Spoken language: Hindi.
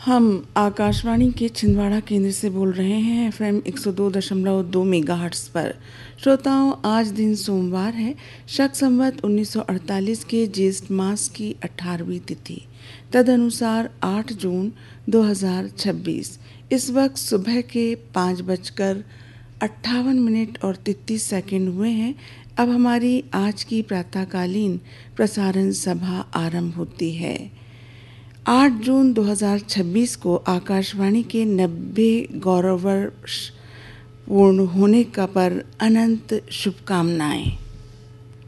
हम आकाशवाणी के छिंदवाड़ा केंद्र से बोल रहे हैं एफएम 102.2 मेगाहर्ट्ज़ पर। श्रोताओं, आज दिन सोमवार है। शक संवत 1948 के ज्येष्ठ मास की 18वीं तिथि, तदनुसार 8 जून 2026। इस वक्त सुबह के 5:58 और 33 सेकंड हुए हैं। अब हमारी आज की प्रातःकालीन प्रसारण सभा आरंभ होती है। 8 जून 2026 को आकाशवाणी के 90 गौरव वर्ष पूर्ण होने का पर अनंत शुभकामनाएं।